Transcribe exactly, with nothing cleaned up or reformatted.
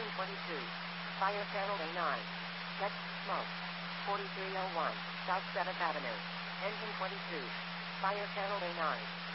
Engine twenty-two. Fire channel A nine. Check. Smoke. forty-three oh one. South seventh Avenue. Engine twenty-two. Fire channel A nine.